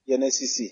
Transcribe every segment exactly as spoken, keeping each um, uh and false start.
Jẹ́nẹ́sísì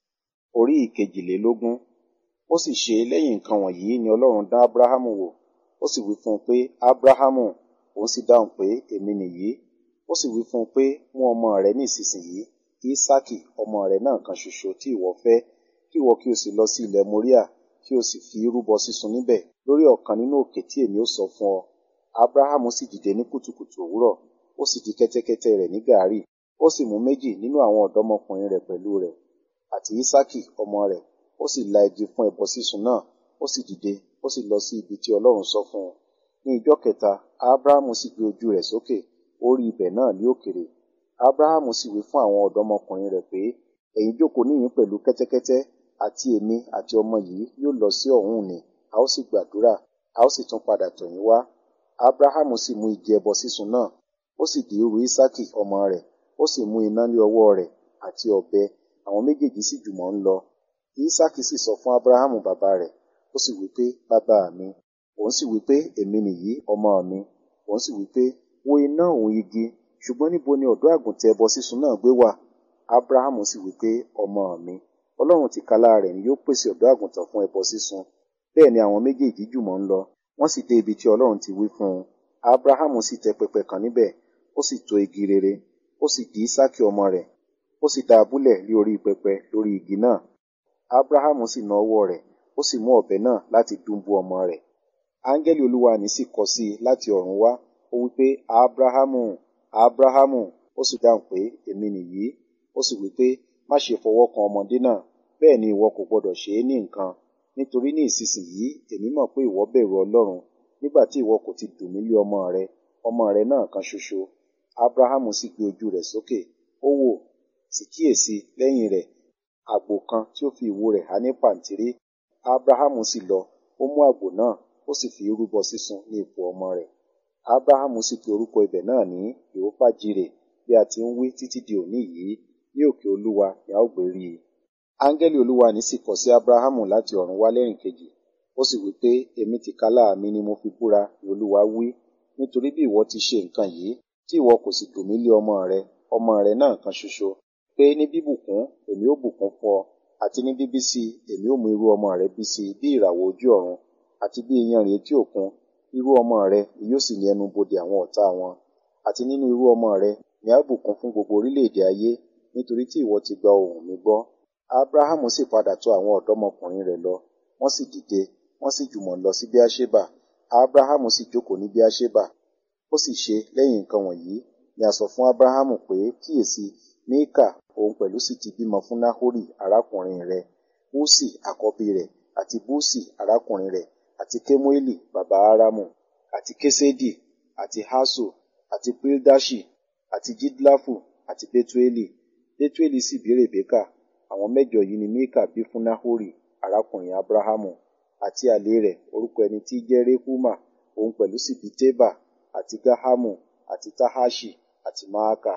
orí ìkejìlélógún. Ó sì ṣe lẹ́yìn nǹkan wọ̀nyí ni Ọlọ́run dán Ábúráhámù wò. Ó sì wí fún un pé, Ábúráhámù, òun sì dáhùn pé, èmi nìyí. Ó sì wí fún un pé, mú ọmọ rẹ ní ìsinsìnyí, Ísákì ọmọ rẹ náà kan ṣoṣo tí ìwọ fẹ́, kí ìwọ kí o sì lọ sí ilẹ̀ Móríà, kí o sì fi rúbọ sísun níbẹ̀ lórí ọ̀kan nínú òkè tí èmi ó sọ fún ọ. Ábúráhámù sì dìde ní kùtùkùtù òwúrọ̀, ó sì di kẹ́tẹ́kẹ́tẹ́ rẹ̀ ní gàárì, ó sì mú méjì nínú àwọn ọ̀dọ́mọkùnrin rẹ̀ pẹ̀lú rẹ̀, àti Ísákì ọmọ rẹ̀, ó sì la igi fún ẹbọ sísun náà, ó sì dìde, ó sì lọ sí ibi tí Ọlọ́run sọ fún un. Ní ijọ́ kẹta, Ábúráhámù sì gbé ojú rẹ̀ sókè, ó rí ibẹ̀ náà ní òkèrè. Ábúráhámù sì wí fún àwọn ọ̀dọ́mọkùnrin rẹ̀ pé, ẹ̀yin jókòó níyìn pẹ̀lú kẹ́tẹ́kẹ́tẹ́, àti èmi àti ọmọ yìí yóò lọ sí ọ̀hún ni, a ó sì gbàdúrà, a ó sì tún padà tọ̀ yín wá. Ábúráhámù sì mú igi ẹbọ sísun náà, ó sì dì í ru Ísákì ọmọ rẹ̀, ó sì mú iná lé ọwọ́ rẹ̀ àti ọ̀bẹ, àwọn méjèèjì sì jùmọ̀ ń lọ. Ísákì sì sọ fún Ábúráhámù bàbá rẹ̀, ó sì wí pé, bàbá mi. Òun sì wí pé, èmi nìyí, ọmọ mi. Òun sì wí pé, wo iná òun igi, ṣùgbọ́n níbo ni ọ̀dọ́ àgùntàn ẹbọ sísun náà gbé wà? Ábúráhámù sì wí pé, ọmọ mi, Ọlọ́run tìkálára rẹ̀ ni yóò pèsè ọ̀dọ́ àgùntàn fún ẹbọ sísun. Bẹ́ẹ̀ ni àwọn méjèèjì jùmọ̀ ń lọ, wọ́n sì dé ibi tí Ọlọ́run ti wí fún un. Ábúráhámù sì tẹ pẹpẹ kan níbẹ̀, ó sì tó igi rere, ó sì dì Ísákì ọmọ rẹ̀, ó sì dá a búlẹ̀ lé orí pẹpẹ lórí igi náà. Ábúráhámù sì na ọwọ́ rẹ̀, ó sì mú ọ̀bẹ náà láti dúnbú ọmọ rẹ̀. Áńgẹ́lì Olúwa ní sì kọ sí i láti ọ̀run wá, ó wí pé, Ábúráhámù, Ábúráhámù, ó sì dáhùn pé, èmi nìyí. Ó sì wí pé, má ṣe fọwọ́ kan ọmọdé náà, bẹ́ẹ̀ ni ìwọ kò gbọdọ̀ ṣe é ní nǹkan, nítorí ní ìsinsìnyí èmi mọ̀ pé ìwọ bẹ̀rù Ọlọ́run, nígbà tí ìwọ kò ti dùn mí lé ọmọ rẹ, ọmọ rẹ náà kan ṣoṣo. Ábúráhámù sì gbé ojú rẹ̀ sókè, ó wò, sì kíyèsí lẹ́yìn rẹ̀ àgbò kan tí ó fi ìwo rẹ̀ há ní pàǹtírí. Ábúráhámù sì lọ, ó mú àgbò náà, ó sì fi rúbọ sísun ní ipò ọmọ rẹ̀. Ábúráhámù sì pe orúkọ ibẹ̀ náà ní Jèhófà-jírè, bí a ti ń wí títí di òní yìí, ní òkè Olúwa ni a ó gbé rí i. Áńgẹ́lì Olúwa ní sì kọ sí Ábúráhámù láti ọ̀run wá lẹ́yìn kejì, ó sì wí pé, èmi tìkálára mi ni mo fi búra, ni Olúwa wí, nítorí bí ìwọ ti ṣe nǹkan yìí, tí ìwọ kò sì dùn mí lé ọmọ rẹ, ọmọ rẹ náà kan ṣoṣo, pé ní bíbùkún èmi ó bùkún fún ọ, àti ní bíbí sí èmi ó mú irú ọmọ rẹ bí sí bí ìràwọ̀ ojú ọ̀run, àti bí iyanrìn etí òkun, irú ọmọ rẹ ni yóò sì ní ẹnu bodè àwọn ọ̀tá wọn. Àti nínú irú ọmọ rẹ ni a bùkún fún gbogbo orílẹ̀-èdè ayé, nítorí tí ìwọ ti gba ohùn mi gbọ́. Ábúráhámù sì padà tọ̀ àwọn ọ̀dọ́mọkùnrin rẹ̀ lọ, wọ́n sì dìde, wọ́n sì jùmọ̀ lọ sí Beerṣeba. Ábúráhámù sì jókòó ní Beerṣeba. Ó sì ṣe lẹ́yìn nǹkan wọ̀nyí ni a sọ fún Ábúráhámù pé, kíyèsí, Míkà òun pẹ̀lú sì ti bímọ fún Náhórì arákùnrin rẹ̀, Úsì àkọ́bí rẹ̀, àti Búsì arákùnrin rẹ̀, àti Kémúélì bàbá Árámù, àti Késédì, àti Haṣu, àti Pildaṣi, àti Jidlafu, àti Betueli. Betueli sì bí Rèbékà. Àwọn mẹ́jọ yìí ni Míkà bí fún Náhórì arákùnrin Ábúráhámù, àti àlè rẹ̀ orúkọ ẹni tí jẹ́ Rehuma, òun pẹ̀lú sì bí Tébà, àti Gáhámù, àti Tahaṣi, àti Máàkà.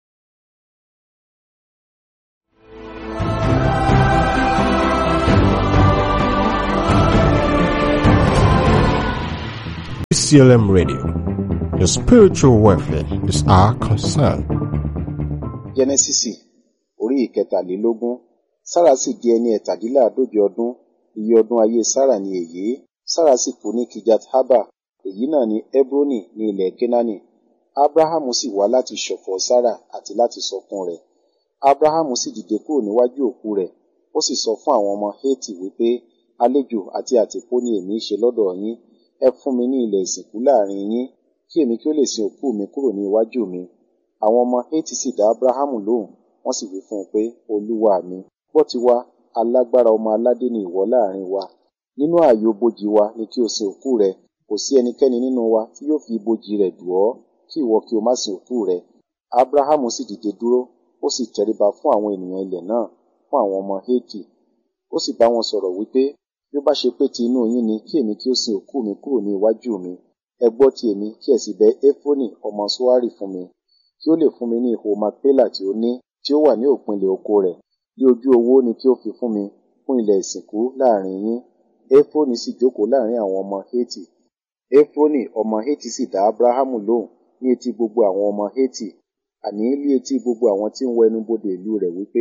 C L M Radio. Your spiritual welfare is our concern. Jẹ́nẹ́sísì orí ìkẹtàlélógún. Sára sì di ẹni ẹ̀tàdínláàádóje ọdún, iye ọdún ayé Sára ni èyí. Sára sì kú ní Kijat Haba, èyí náà ni Hebroni ní ilẹ̀ Kénáánì. Ábúráhámù sì wá láti ṣọ̀fọ̀ Sára àti láti sọkún rẹ̀. Ábúráhámù sì dìde kúrò níwájú òkú rẹ̀, ó sì sọ fún àwọn ọmọ Hétì wípé, àlejò àti àtìpó ni èmi ṣe lọ́dọ̀ yín, ẹ fún mi ní ilẹ̀ ìsìnkú láàrin yín, kí èmi kí ó lè sin òkú mi kúrò ní iwájú mi. Àwọn ọmọ Hétì sì dá Ábúráhámù lóhùn, wọ́n sì wí fún un pé, olúwa mi, gbọ́ tiwa, alágbára ọmọ aládé ni ìwọ láàrin wa. Nínú ààyè ibojì wa ni kí o sin òkú rẹ, kò sí ẹnikẹ́ni nínú wa tí yóò fi ibojì rẹ̀ dù ọ́, kí ìwọ kí o má sin òkú rẹ. Ábúráhámù sì dìde dúró, ó sì tẹríba fún àwọn ènìyàn ilẹ̀ náà, fún àwọn ọmọ Hétì. Ó sì bá wọn sọ̀rọ̀ wípé, bí ó bá ṣe pé ti inú yín ni kí èmi kí ó sin òkú mi kúrò ní iwájú mi, ẹ gbọ́ ti èmi kí ẹ sì bẹ Éfrónì ọmọ Ṣohari fún mi, kí ó lè fún mi ní ihò Makpela tí ó ní, tí ó wà ní òpinlẹ̀ oko rẹ̀, ní ojú owó ni kí ó fi fún mi fún ilẹ̀ ìsìnkú láàrin yín. Éfrónì sì jókòó láàrin àwọn ọmọ Hétì. Éfrónì ọmọ Hétì sì dá Ábúráhámù lóhùn ní etí gbogbo àwọn ọmọ Hétì, àní ní etí gbogbo àwọn tí ń wọ ẹnubodè ìlú rẹ̀ wípé,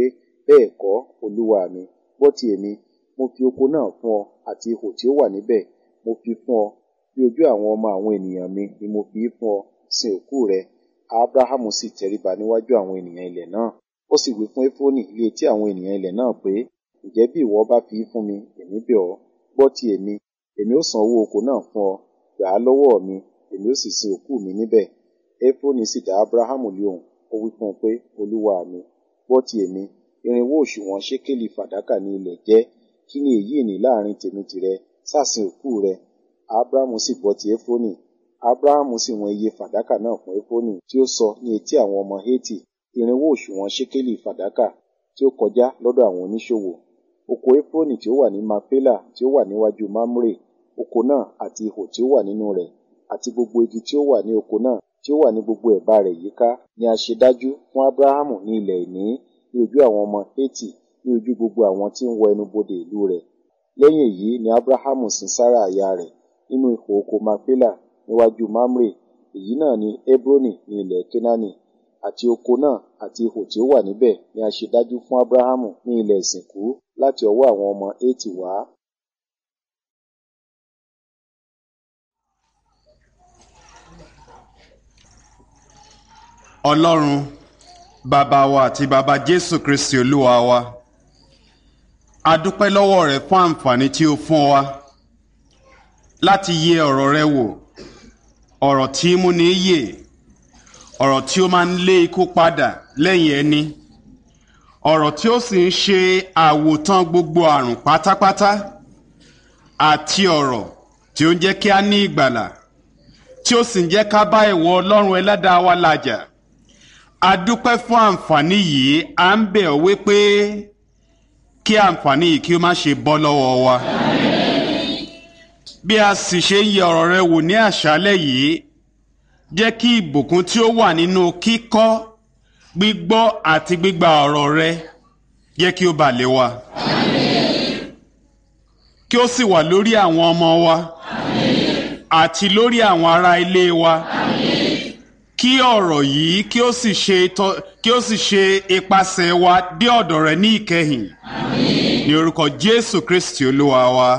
Bẹ́ẹ̀ kọ́, olúwa mi, gbọ́ ti èmi, mo fi oko náà fún ọ àti ihò tí ó wà níbẹ̀, mo fi fún ọ, bí ojú àwọn ọmọ àwọn ènìyàn mi ni mo fi fún ọ, sin òkú rẹ. Ábúráhámù sì tẹríba níwájú àwọn ènìyàn ilẹ̀ náà. Ó sì wí fún Éfrónì ní etí àwọn ènìyàn ilẹ̀ náà pé, ǹjẹ́ bí ìwọ bá fi fún mi, èmi bẹ̀ ọ́, gbọ́ ti èmi, èmi ó san owó oko náà fún ọ, gbà á lọ́wọ́ mi, èmi ó sì sin òkú mi níbẹ̀. Éfrónì sì dá Ábúráhámù lóhùn, ó wí fún un pé, olúwa mi, gbọ́ ti èmi, irinwó òṣùwọ̀n ṣékélì fàdákà ní ilẹ̀ jẹ́, kí ni èyí ní láàrin tèmi tìrẹ, sá sin òkú rẹ. Ábúráhámù sì gbọ́ ti Éfrónì. Ábúráhámù sì wọn iye fàdákà náà fún Éfrónì, tí ó sọ ní etí àwọn ọmọ Hétì, irinwó òṣùwọ̀n ṣékélì fàdákà, tí ó kọjá lọ́dọ̀ àwọn oníṣòwò. Oko Éfrónì tí ó wà ní Makpela tí ó wà níwájú Mamre, oko náà àti ihò tí ó wà nínú rẹ̀, àti gbogbo igi tí ó wà ní oko náà tí ó wà ní gbogbo ẹ̀bá rẹ̀ yíká, ni a ṣe dájú fún Ábúráhámù ní ilẹ̀ ìní, ní ojú àwọn ọmọ Hétì, ní ojú gbogbo àwọn tí ń wọ ẹnubodè ìlú rẹ̀. Lẹ́yìn èyí ni Ábúráhámù sin Sára aya rẹ̀ nínú ihò oko Makpela níwájú Mamre, èyí náà ni Hebroni ní ilẹ̀ Kénáánì, àti oko náà àti ihò tí ó wà níbẹ̀ ni a ṣe dájú fún Ábúráhámù ní ilẹ̀ ìsìnkú láti ọwọ́ àwọn ọmọ Hétì wá. Ọlọ́run, bàbá wa àti bàbá Jésù Kristi Olúwa wa, a dúpẹ́ lọ́wọ́ rẹ fún àǹfààní tí ó fún wa láti yẹ ọ̀rọ̀ rẹ wò, ọ̀rọ̀ tí í múni yè, ọ̀rọ̀ tí ó máa ń lé ikú padà lẹ́yìn ẹni, ọ̀rọ̀ tí ó sì ń ṣe àwòtán gbogbo àrùn pátápátá, àti ọ̀rọ̀ tí ó ń jẹ́ kí a ní ìgbàlà, tí ó sì ń jẹ́ ká bá ìwọ Ọlọ́run ẹlẹ́dàá wa làjà. A dúpẹ́ fún àǹfààní yìí, à ń bẹ̀ ọ́ wípé kí àǹfààní yìí kí ó má ṣe bọ́ lọ́wọ́ wa. Bí a sì ṣe ń yẹ ọ̀rọ̀ rẹ wò ní àṣálẹ́ yìí, jẹ́ kí ìbùkún tí ó wà nínú kíkọ́, gbígbọ́ àti gbígba ọ̀rọ̀ rẹ jẹ́ kí ó bà lé wa. Kí ó sì wà lórí àwọn ọmọ wa àti lórí àwọn ará ilé wa. Kí ọ̀rọ̀ yìí kí ó sì ṣe kí ó sì ṣe ipasẹ̀ wa dé ọ̀dọ̀ rẹ ní ìkẹyìn. Ní orúkọ Jésù Kristi Olúwa wa.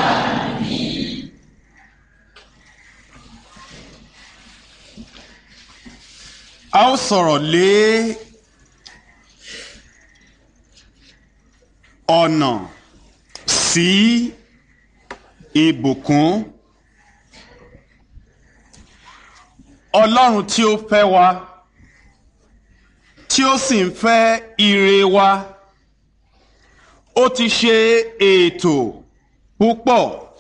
A ó sọ̀rọ̀ lé ọ̀nà sí ìbùkún. Ọlọ́run tí ó fẹ́ wa, tí ó sì ń fẹ́ ire wa, ó ti ṣe ètò púpọ̀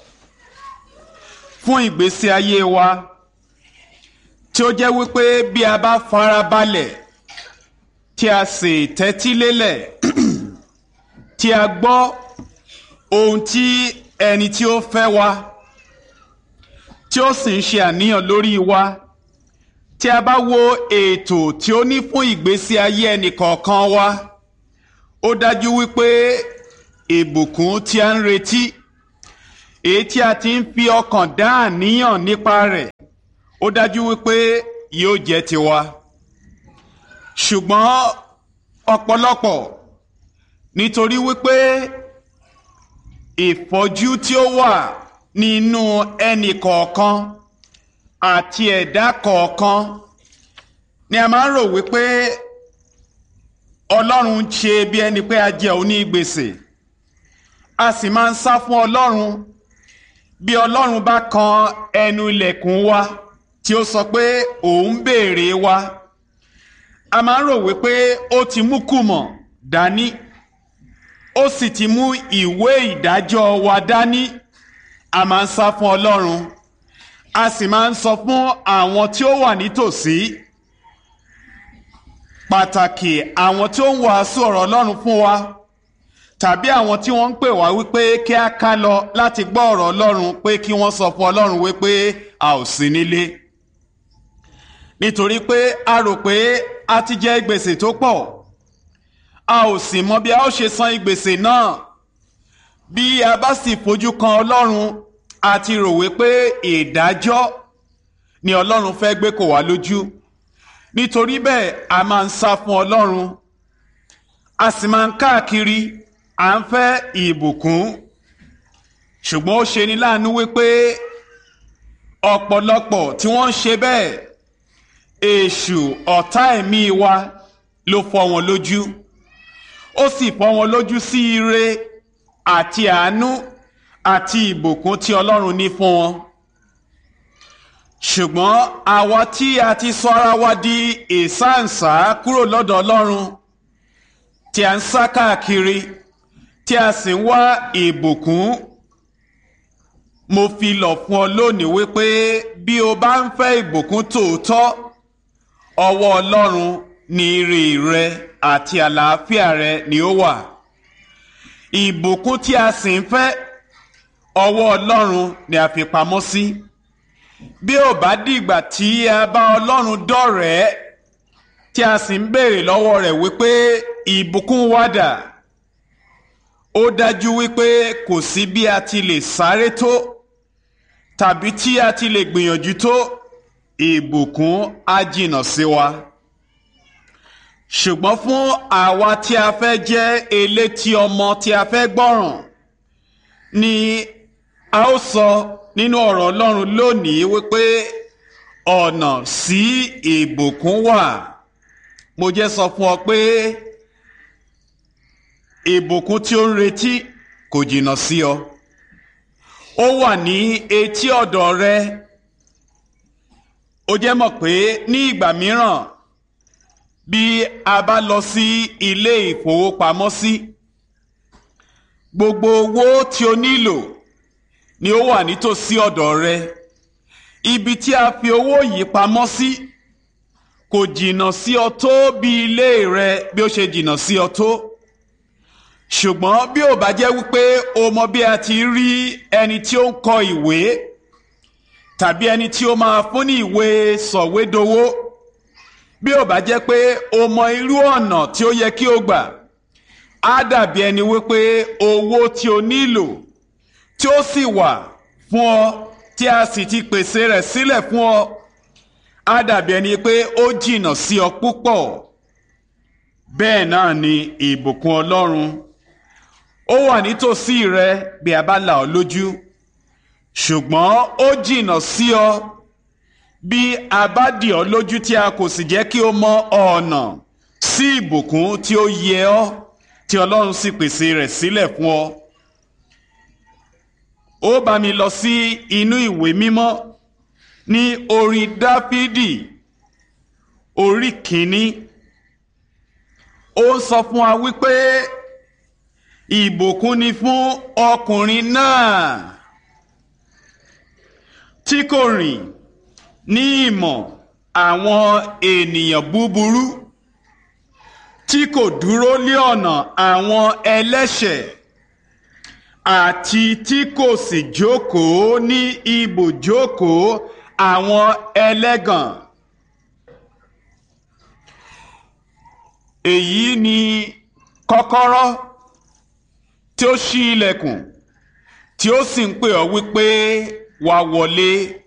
fún ìgbésí ayé wa, tí ó jẹ́ wípé bí a bá farabalẹ̀, tí a sì tẹ́tí lélẹ̀, tí a gbọ́ ohun tí ẹni tí ó fẹ́ wa, tí ó sì ń ṣe àníyàn lórí wa, tí a bá wo ètò tí ó ní fún ìgbésí ayé ẹnìkọ̀ọ̀kan wa, ó dájú wípé ìbùkún tí a ń retí, èyí tí a ti ń fi ọkàn dá àníyàn nípa rẹ̀, ó dájú wípé yóò jẹ́ tiwa. Ṣùgbọ́n ọ̀pọ̀lọpọ̀, nítorí wípé ìfọ́jú tí ó wà nínú ẹnì kọ̀ọ̀kan àti ẹ̀dá kọ̀ọ̀kan, ni a máa ń rò wípé Ọlọ́run ṣe bí ẹni pé a jẹ òní gbèsè. A sì máa ń sá fún Ọlọ́run bí Ọlọ́run bá kan ẹnu ilẹ̀kùn wa tí ó sọ pé òun béèrè wa. A máa ń rò wípé ó ti mú kùmọ̀ dání, ó sì ti mú ìwé ìdájọ́ wa dání. A máa ń sá fún Ọlọ́run, a sì máa ń sọ fún àwọn tí ó wà nítòsí, pàtàkì àwọn tí ó ń wàásù ọ̀rọ̀ Ọlọ́run fún wa, tàbí àwọn tí wọ́n ń pè wá wípé kí a ká lọ láti gbọ́ ọ̀rọ̀ Ọlọ́run, pé kí wọ́n sọ fún Ọlọ́run wípé a ò sí nílé. Nítorí pé a rò pé a ti jẹ gbèsè tó pọ̀, a ò sì mọ bí a ó ṣe san gbèsè náà. Bí a bá sì fojú kan Ọlọ́run, a ti rò wípé ìdájọ́ ni Ọlọ́run fẹ́ gbé kò wá lójú. Nítorí bẹ́ẹ̀ a máa ń sá fún Ọlọ́run, a sì máa ń káàkiri à ń fẹ́ ìbùkún ṣùgbọ́n ó ṣe ní láàánú wípé ọ̀pọ̀lọpọ̀ tí wọ́n ń ṣe bẹ́ẹ̀ èṣù ọ̀tá ẹ̀mí wa ló fọ́ wọn lójú ó sì fọ́ wọn lójú sí ire àti àánú àti ìbùkún tí Ọlọ́run ní fún wọn ṣùgbọ́n àwa tí a ti sọ ara wa di ìsáǹsá kúrò lọ́dọ̀ Ọlọ́run tí a ń sá káàkiri tí a sì ń wá ìbùkún mo fi lọ̀ fún ọ lónìí wípé bí o bá ń fẹ́ ìbùkún tòótọ́ ọwọ́ Ọlọ́run ní ire rẹ àti àlàáfíà rẹ ni ó wà ìbùkún tí a sì ń fẹ́ ọwọ́ Ọlọ́run ni a fi pamọ́ sí bí ó bá dìgbà tí a bá Ọlọ́run dọ̀rẹ́ tí a sì ń béèrè lọ́wọ́ rẹ̀ wípé ìbùkún wa dà ó dájú wípé kò sí bí a ti lè sáré tó tàbí tí a ti lè gbìyànjú tó ìbùkún á jìnnà sí wa ṣùgbọ́n fún àwa tí a fẹ́ jẹ́ elétí ọmọ tí a fẹ́ gbọ́ràn ni a ó sọ nínú ọ̀rọ̀ Ọlọ́run lónìí wípé ọ̀nà sí ìbùkún wà mo jẹ́ sọ fún ọ pé ìbùkún tí ó ń retí kò jìnnà sí ọ ó wà ní etí ọ̀dọ̀ rẹ ó jẹ́ mọ̀ pé ní ìgbà mìíràn bí a bá lọ sí ilé ìfowópamọ́sí gbogbo owó tí o nílò ni ó wà nítòsí ọ̀dọ̀ rẹ ibi tí a fi owó yìí pamọ́ sí kò jìnnà sí ọ tó bí ilé rẹ bí ó ṣe jìnnà sí ọ tó ṣùgbọ́n bí ó bá jẹ́ wípé o mọ bí a ti rí ẹni tí ó ń kọ ìwé tàbí ẹni tí ó máa fún ní ìwé sọ̀wédowó bí ó bá jẹ́ pé o mọ irú ọ̀nà tí ó yẹ kí o gbà á dàbí ẹni wípé owó tí o nílò tí ó sì wà fún ọ tí a sì ti pèsè rẹ̀ sílẹ̀ fún ọ á dàbí ẹni pé ó jìnnà sí ọ púpọ̀ bẹ́ẹ̀ náà ni ìbùkún Ọlọ́run ó wà nítòsí rẹ bí a bá là ọ́ lójú ṣùgbọ́n ó jìnnà sí ọ bí a bá dì ọ́ lójú tí a kò sì jẹ́ kí o mọ ọ̀nà sí ìbùkún tí ó yẹ ọ́ tí Ọlọ́run sì pèsè rẹ̀ sílẹ̀ fún ọ. Ó bá mi lọ sí inú ìwé mímọ́ ní orin Dáfídì orí kìíní ó sọ fún wa wípé ìbùkún ni fún ọkùnrin náà tí kò rìn ní ìmọ̀ àwọn ènìyàn búburú tí kò dúró lé ọ̀nà àwọn ẹlẹ́ṣẹ̀ àti tí kò sì jókòó ní ibùjókòó àwọn ẹlẹ́gàn. Èyí ni kọ́kọ́rọ́ tí ó ṣí ilẹ̀kùn tí ó sì ń pè ọ́ wípé wá wọlé.